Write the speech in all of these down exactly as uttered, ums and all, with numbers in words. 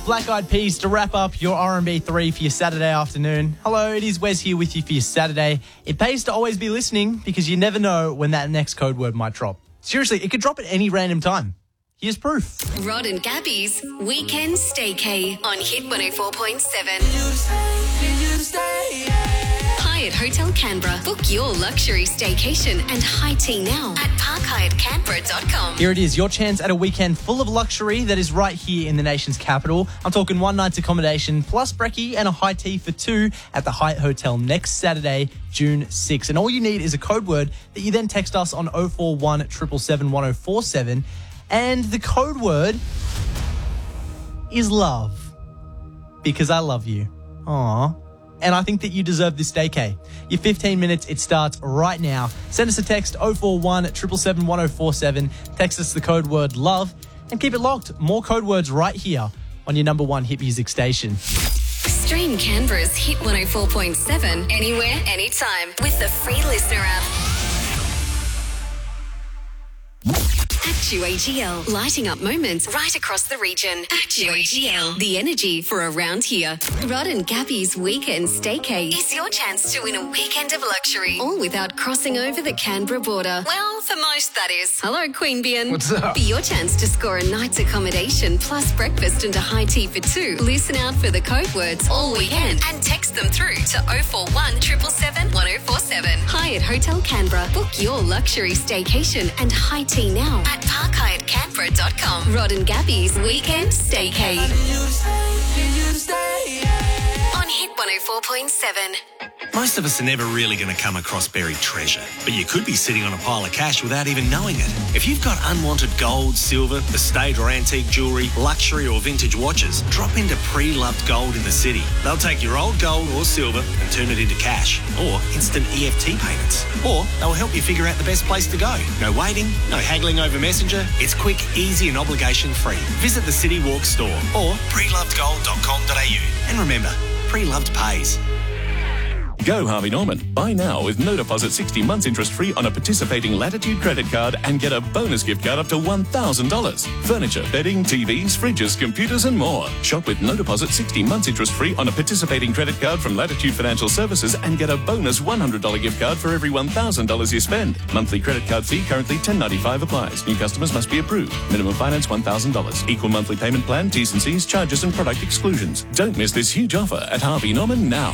Black Eyed Peas to wrap up your R and B three for your Saturday afternoon. Hello, it is Wes here with you for your Saturday. It pays to always be listening because you never know when that next code word might drop. Seriously, it could drop at any random time. Here's proof. Rod and Gabby's Weekend Staycay on Hit one oh four point seven. Hyatt Hotel Canberra. Book your luxury staycation and high tea now at park hyatt canberra dot com. Here it is, your chance at a weekend full of luxury that is right here in the nation's capital. I'm talking one night's accommodation plus brekkie and a high tea for two at the Hyatt Hotel next Saturday, June sixth. And all you need is a code word that you then text us on oh four one, seven seven seven, one oh four seven. And the code word is love. Because I love you. Aww. And I think that you deserve this staycay. Your fifteen minutes, it starts right now. Send us a text, oh four one, seven seven seven, one oh four seven. Text us the code word love and keep it locked. More code words right here on your number one hit music station. Stream Canberra's Hit one oh four point seven anywhere, anytime with the free listener app. Actu A G L, lighting up moments right across the region. Actu A G L, the energy for around here. Rod and Gabby's Weekend Staycay is your chance to win a weekend of luxury, all without crossing over the Canberra border. Well, for most, that is. Hello, Queanbeyan. What's up? Be your chance to score a night's accommodation plus breakfast and a high tea for two. Listen out for the code words all weekend and text them through to oh four one, seven seven seven, one oh four seven. Hyatt Hotel Canberra. Book your luxury staycation and high tea now at park hyatt canberra dot com. Rod and Gabby's Weekend Staycay on Hit one oh four point seven. Most of us are never really going to come across buried treasure, but you could be sitting on a pile of cash without even knowing it. If you've got unwanted gold, silver, estate or antique jewellery, luxury or vintage watches, drop into Pre-Loved Gold in the city. They'll take your old gold or silver and turn it into cash or instant E F T payments. Or they'll help you figure out the best place to go. No waiting, no haggling over Messenger. It's quick, easy and obligation free. Visit the City Walk store or pre loved gold dot com dot a u. And remember, Pre-Loved pays. Go Harvey Norman. Buy now with no deposit sixty months interest free on a participating Latitude credit card and get a bonus gift card up to one thousand dollars. Furniture, bedding, T Vs, fridges, computers and more. Shop with no deposit sixty months interest free on a participating credit card from Latitude Financial Services and get a bonus one hundred dollars gift card for every one thousand dollars you spend. Monthly credit card fee currently ten dollars and ninety-five cents applies. New customers must be approved. Minimum finance one thousand dollars. Equal monthly payment plan, T's and C's, charges and product exclusions. Don't miss this huge offer at Harvey Norman now.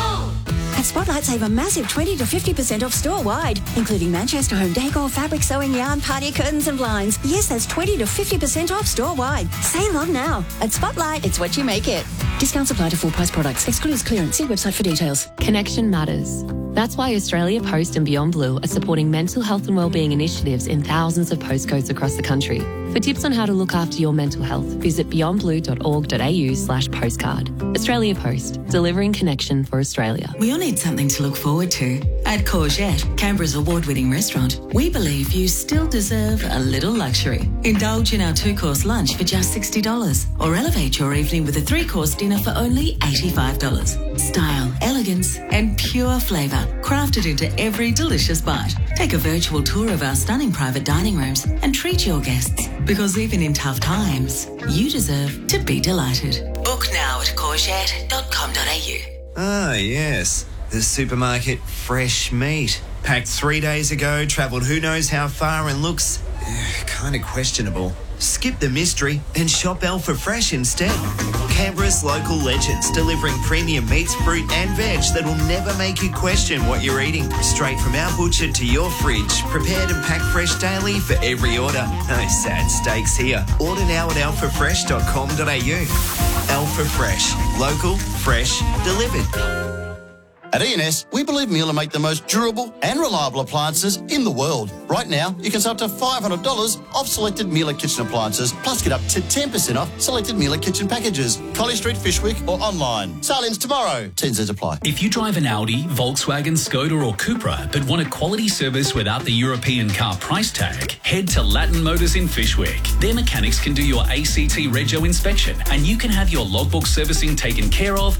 At Spotlight, save a massive twenty to fifty percent off store-wide, including Manchester home decor, fabric, sewing, yarn, party curtains and blinds. Yes, that's twenty to fifty percent off store-wide. Save on now. At Spotlight, it's what you make it. Discounts apply to full-price products. Excludes clearance. See website for details. Connection matters. That's why Australia Post and Beyond Blue are supporting mental health and wellbeing initiatives in thousands of postcodes across the country. For tips on how to look after your mental health, visit beyond blue dot org dot a u slash postcard. Australia Post, delivering connection for Australia. We all need something to look forward to. At Courgette, Canberra's award-winning restaurant, we believe you still deserve a little luxury. Indulge in our two-course lunch for just sixty dollars or elevate your evening with a three-course dinner for only eighty-five dollars. Style, elegance and pure flavour crafted into every delicious bite. Take a virtual tour of our stunning private dining rooms and treat your guests, because even in tough times, you deserve to be delighted. Book now at courgette dot com dot a u. Ah, yes. The supermarket fresh meat. Packed three days ago, travelled who knows how far and looks uh, kind of questionable. Skip the mystery and shop Alpha Fresh instead. Canberra's local legends, delivering premium meats, fruit and veg that will never make you question what you're eating. Straight from our butcher to your fridge, prepared and packed fresh daily for every order. No sad steaks here. Order now at alpha fresh dot com dot a u. Alpha Fresh. Local, fresh, delivered. At E and S, we believe Miele make the most durable and reliable appliances in the world. Right now, you can save up to five hundred dollars off selected Miele kitchen appliances, plus get up to ten percent off selected Miele kitchen packages. Collie Street, Fishwick or online. Sale ends tomorrow. T's apply. If you drive an Audi, Volkswagen, Skoda or Cupra, but want a quality service without the European car price tag, head to Latin Motors in Fishwick. Their mechanics can do your A C T Rego inspection and you can have your logbook servicing taken care of